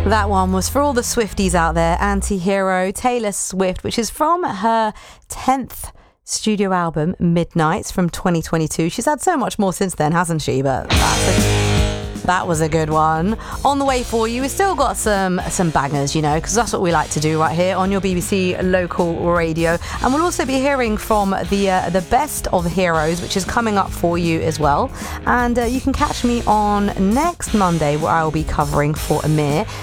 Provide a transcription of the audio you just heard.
That one was for all the Swifties out there. Anti-Hero, Taylor Swift, which is from her 10th studio album, Midnights, from 2022. She's had so much more since then, hasn't she? But that was a good one. On the way for you, we've still got some bangers, because that's what we like to do right here on your BBC local radio. And we'll also be hearing from the best of heroes, which is coming up for you as well. And you can catch me on next Monday, where I will be covering for Amir.